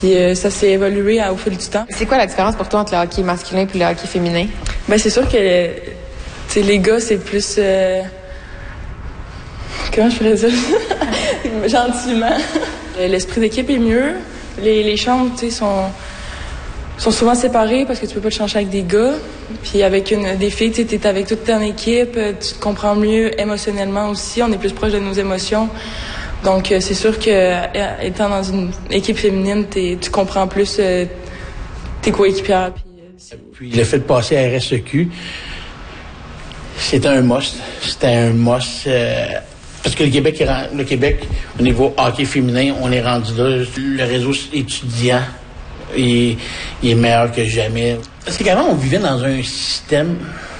Puis ça s'est évolué au fil du temps. C'est quoi la différence pour toi entre le hockey masculin et le hockey féminin? Ben c'est sûr que les gars, c'est plus... comment je pourrais dire? Gentiment. L'esprit d'équipe est mieux. Les chambres, sont souvent séparées parce que tu peux pas te changer avec des gars. Puis avec des filles, tu es avec toute ton équipe, tu te comprends mieux émotionnellement aussi. On est plus proche de nos émotions. Donc, c'est sûr que étant dans une équipe féminine, tu comprends plus tes coéquipières. Puis le fait de passer à RSEQ, c'était un must. C'était un must parce que le Québec, au niveau hockey féminin, on est rendu là. Le réseau étudiant, il est meilleur que jamais. Parce qu'avant, on vivait dans un système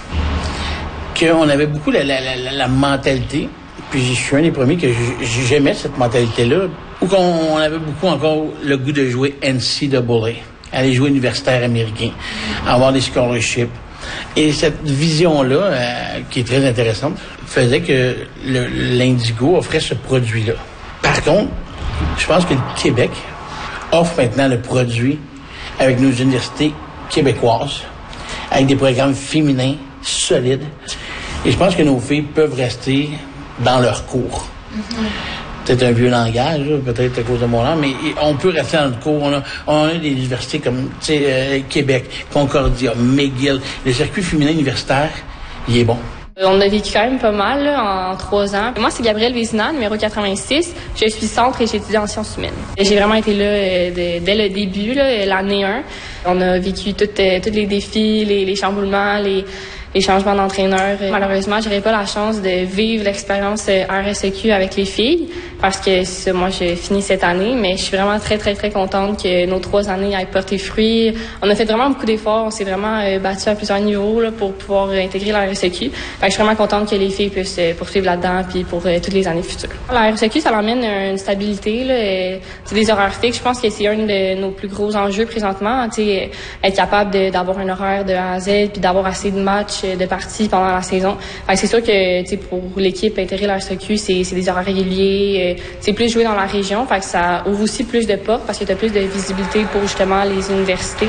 qu'on avait beaucoup la mentalité. Puis je suis un des premiers que j'aimais cette mentalité-là. Ou qu'on avait beaucoup encore le goût de jouer NCAA, aller jouer universitaire américain, avoir des scholarships. Et cette vision-là, qui est très intéressante, faisait que l'Indigo offrait ce produit-là. Par contre, je pense que le Québec offre maintenant le produit avec nos universités québécoises, avec des programmes féminins solides. Et je pense que nos filles peuvent rester dans leur cours. Peut-être un vieux langage, peut-être à cause de mon langue, mais on peut rester dans le cours. On a des universités comme Québec, Concordia, McGill. Le circuit féminin universitaire, il est bon. On a vécu quand même pas mal en 3 ans. Moi, c'est Gabrielle Vézina, numéro 86. Je suis centre et j'étudie en sciences humaines. J'ai vraiment été là dès le début, l'année 1. On a vécu tous les défis, les chamboulements, les changements d'entraîneur. Malheureusement, j'aurais pas la chance de vivre l'expérience RSEQ avec les filles parce que moi, je finis cette année, mais je suis vraiment très, très, très contente que nos 3 années aient porté fruit. On a fait vraiment beaucoup d'efforts. On s'est vraiment battu à plusieurs niveaux pour pouvoir intégrer la RSEQ. Fait que je suis vraiment contente que les filles puissent poursuivre là-dedans puis pour toutes les années futures. La RSEQ, ça l'emmène une stabilité. C'est des horaires fixes. Je pense que c'est un de nos plus gros enjeux présentement. Être capable d'avoir un horaire de A à Z puis d'avoir assez de matchs de parties pendant la saison. Fait que c'est sûr que pour l'équipe intégrer la RSEQ, c'est des horaires réguliers, c'est plus jouer dans la région, fait que ça ouvre aussi plus de portes parce que tu as plus de visibilité pour justement les universités.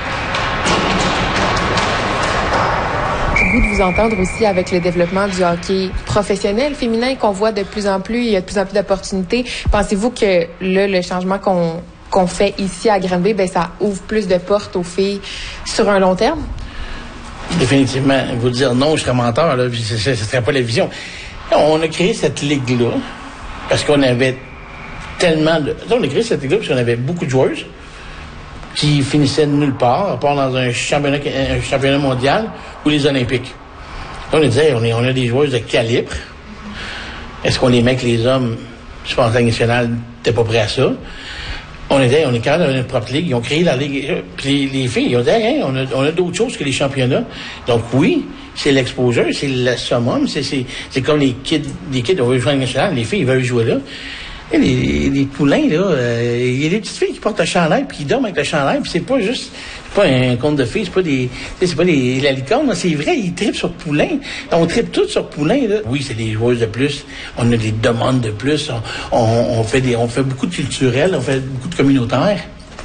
J'ai le goût de vous entendre aussi avec le développement du hockey professionnel féminin qu'on voit de plus en plus, il y a de plus en plus d'opportunités. Pensez-vous que là, le changement qu'on fait ici à Granby, ça ouvre plus de portes aux filles sur un long terme? Définitivement. Vous dire non, je serais menteur, là, ce ne serait pas la vision. On a créé cette ligue-là parce qu'on avait tellement de... On a créé cette ligue-là parce qu'on avait beaucoup de joueuses qui finissaient de nulle part, à part dans un championnat mondial ou les Olympiques. Là, on disait, on a des joueuses de calibre. Est-ce qu'on les met avec les hommes? Je pense que la nationale n'était pas prêt à ça. On est capable d'avoir notre propre ligue. Ils ont créé la ligue. Puis les filles, ils ont dit, on a d'autres choses que les championnats. Donc oui, c'est l'exposure, c'est le summum. C'est comme les kids, on veut jouer à la nationale. Les filles, ils veulent jouer là. Et les poulains, là, il y a des petites filles qui portent le chandail puis qui dorment avec le chandail. Puis c'est pas un conte de filles, c'est pas la licorne, là, c'est vrai, ils trippent sur poulain. On trippe tous sur poulain, là. Oui, c'est des joueuses de plus. On a des demandes de plus. On fait beaucoup de culturel, on fait beaucoup de communautaire.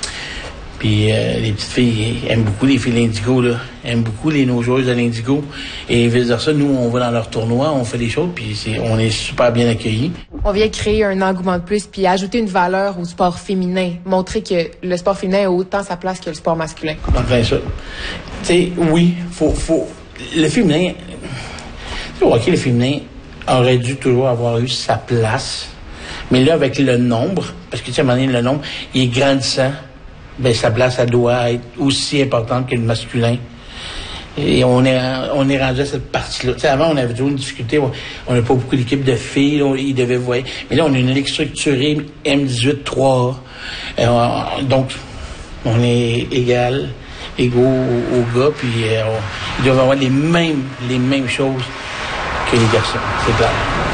Puis les petites filles aiment beaucoup les filles de l'Indigo, là. Aiment beaucoup nos joueuses de l'Indigo. Et vice-versa, nous, on va dans leurs tournois, on fait des choses, puis on est super bien accueillis. On vient créer un engouement de plus, puis ajouter une valeur au sport féminin. Montrer que le sport féminin a autant sa place que le sport masculin. Enfin, ça. Tu sais, oui, faut... Le féminin... Tu vois, le féminin aurait dû toujours avoir eu sa place. Mais là, avec le nombre, parce que, tu sais, à un moment donné, le nombre, il est grandissant. Sa place, elle doit être aussi importante que le masculin. Et on est rendu à cette partie-là. Tu sais, avant, on avait toujours une difficulté. On n'a pas beaucoup d'équipes de filles. Ils devaient voir. Mais là, on a une ligue structurée M18-3. Donc, on est égaux aux gars. Puis, ils doivent avoir les mêmes choses que les garçons. C'est clair.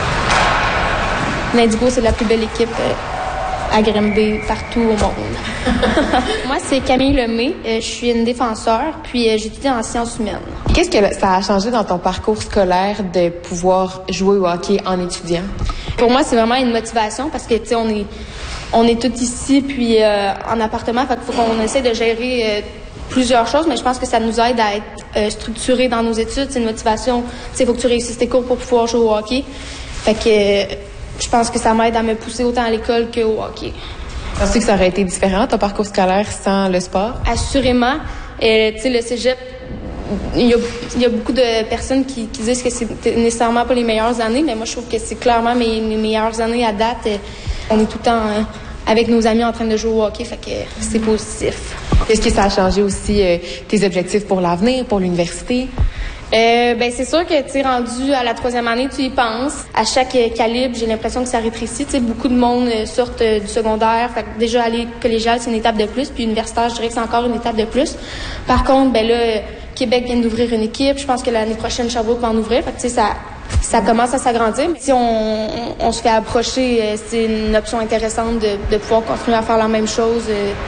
L'Indigo, c'est la plus belle équipe à Granby partout au monde. Moi, c'est Camille Lemay. Je suis une défenseur, puis j'étudie en sciences humaines. Qu'est-ce que ça a changé dans ton parcours scolaire de pouvoir jouer au hockey en étudiant? Pour moi, c'est vraiment une motivation parce que, tu sais, on est tous ici, puis en appartement, fait qu'il faut qu'on essaie de gérer plusieurs choses, mais je pense que ça nous aide à être structurés dans nos études. C'est une motivation. Tu sais, il faut que tu réussisses tes cours pour pouvoir jouer au hockey. Fait que je pense que ça m'aide à me pousser autant à l'école qu'au hockey. Penses-tu que ça aurait été différent, ton parcours scolaire, sans le sport? Assurément. Tu sais, le cégep, il y a beaucoup de personnes qui disent que c'est nécessairement pas les meilleures années, mais moi, je trouve que c'est clairement mes meilleures années à date. On est tout le temps avec nos amis en train de jouer au hockey, fait que c'est positif. Est-ce que ça a changé aussi tes objectifs pour l'avenir, pour l'université? C'est sûr que, tu sais, rendu à la 3e année, tu y penses. À chaque calibre, j'ai l'impression que ça rétrécit. Tu sais, beaucoup de monde sortent du secondaire. Fait que déjà, aller collégial, c'est une étape de plus. Puis universitaire, je dirais que c'est encore une étape de plus. Par contre, là, Québec vient d'ouvrir une équipe. Je pense que l'année prochaine, Sherbrooke va en ouvrir. Fait que, tu sais, ça commence à s'agrandir. Si on se fait approcher, c'est une option intéressante de pouvoir continuer à faire la même chose.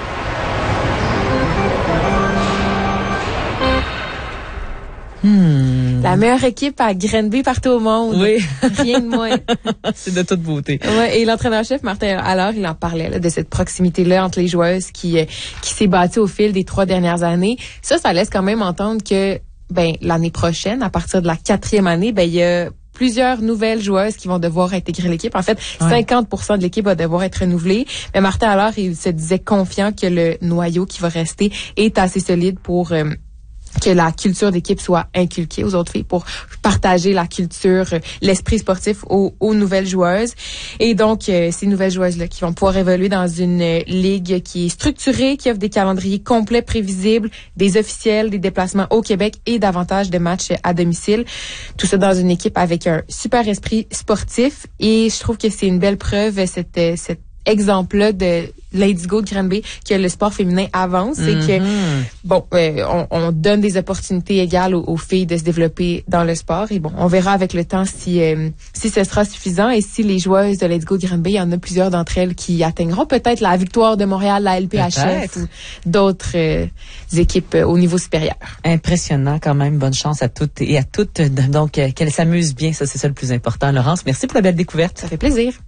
La meilleure équipe à Granby partout au monde. Oui. Rien de moins. C'est de toute beauté. Ouais, et l'entraîneur-chef Martin Allard, il en parlait là, de cette proximité-là entre les joueuses qui s'est bâtie au fil des 3 dernières années. Ça laisse quand même entendre que l'année prochaine, à partir de la 4e année, il y a plusieurs nouvelles joueuses qui vont devoir intégrer l'équipe. En fait, 50% de l'équipe va devoir être renouvelée. Mais Martin Allard, il se disait confiant que le noyau qui va rester est assez solide pour que la culture d'équipe soit inculquée aux autres filles, pour partager la culture, l'esprit sportif aux nouvelles joueuses. Et donc, ces nouvelles joueuses-là qui vont pouvoir évoluer dans une ligue qui est structurée, qui offre des calendriers complets, prévisibles, des officiels, des déplacements au Québec et davantage de matchs à domicile. Tout ça dans une équipe avec un super esprit sportif. Et je trouve que c'est une belle preuve, cet exemple-là de l'Indigo de Granby, que le sport féminin avance. C'est que, on donne des opportunités égales aux filles de se développer dans le sport. Et on verra avec le temps si ce sera suffisant et si les joueuses de l'Indigo de Granby, il y en a plusieurs d'entre elles qui atteindront peut-être la victoire de Montréal, la LPHF ou d'autres équipes au niveau supérieur. Impressionnant quand même. Bonne chance à toutes et à toutes. Donc, qu'elles s'amusent bien. Ça, c'est ça le plus important. Laurence, merci pour la belle découverte. Ça fait plaisir.